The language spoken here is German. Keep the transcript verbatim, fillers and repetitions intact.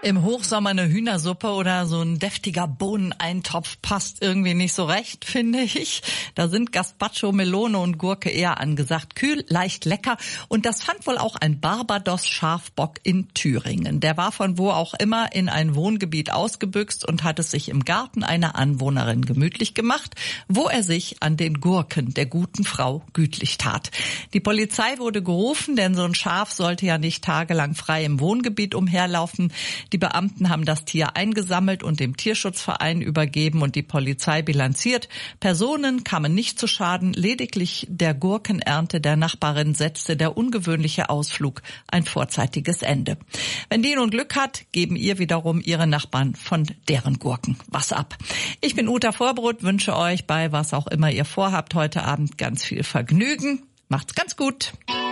Im Hochsommer eine Hühnersuppe oder so ein deftiger Bohneneintopf passt irgendwie nicht so recht, finde ich. Da sind Gazpacho, Melone und Gurke eher angesagt. Kühl, leicht lecker. Und das fand wohl auch ein Barbados-Schafbock in Thüringen. Der war von wo auch immer in ein Wohngebiet ausgebüxt und hat es sich im Garten einer Anwohnerin gemütlich gemacht, wo er sich an den Gurken der guten Frau gütlich tat. Die Polizei wurde gerufen, denn so ein Schaf sollte ja nicht tagelang frei im Wohngebiet umherlaufen. Die Beamten haben das Tier eingesammelt und dem Tierschutzverein übergeben und die Polizei bilanziert. Personen kamen nicht zu Schaden, lediglich der Gurkenernte der Nachbarin setzte der ungewöhnliche Ausflug ein vorzeitiges Ende. Wenn die nun Glück hat, geben ihr wiederum ihre Nachbarn von deren Gurken was ab. Ich bin Uta Vorbrot, wünsche euch bei was auch immer ihr vorhabt heute Abend ganz viel Vergnügen. Macht's ganz gut.